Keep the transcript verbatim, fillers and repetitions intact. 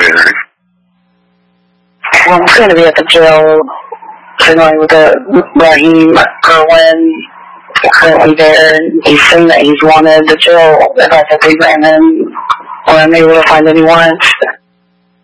January? Well, I'm going to be at the jail signaling with the Raheem Kerwin, currently there. He's saying that he's wanted. The jail, if I could leave him in, when I'm able to find any warrants.